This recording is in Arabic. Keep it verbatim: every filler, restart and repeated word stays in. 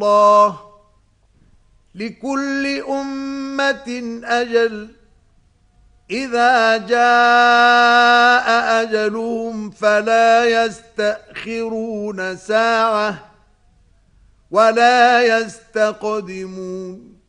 شطّى لكل أمة أجل إذا جاء أجلهم فلا يستأخرون ساعة ولا يستقدمون